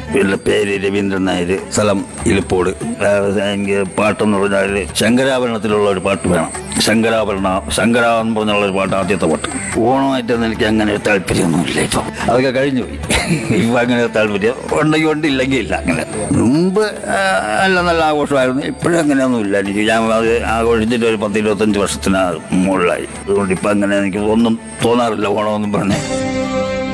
എൻ്റെ പേര് രവീന്ദ്രൻ നായർ, സ്ഥലം ഇലിപ്പോട്. എനിക്ക് പാട്ടെന്ന് പറഞ്ഞാൽ ശങ്കരാഭരണത്തിലുള്ള ഒരു പാട്ട് വേണം. ശങ്കരാന്ന് പറഞ്ഞുള്ള ഒരു പാട്ട്, ആദ്യത്തെ പാട്ട്. ഓണമായിട്ടൊന്നും എനിക്ക് അങ്ങനെ താല്പര്യമൊന്നുമില്ല. ഇപ്പം അതൊക്കെ കഴിഞ്ഞു പോയി. ഇപ്പം അങ്ങനെ താല്പര്യം ഉണ്ടെങ്കിൽ ഉണ്ട്, ഇല്ലെങ്കിൽ ഇല്ല. അങ്ങനെ മുമ്പ് നല്ല ആഘോഷമായിരുന്നു. ഇപ്പോഴും അങ്ങനെയൊന്നുമില്ല എനിക്ക്. ഞാൻ അത് ആഘോഷിച്ചിട്ട് ഒരു 10-25 വർഷത്തിന് മുകളിലായി. അതുകൊണ്ട് ഇപ്പം അങ്ങനെ എനിക്ക് ഒന്നും തോന്നാറില്ല ഓണമെന്നും പറഞ്ഞ്.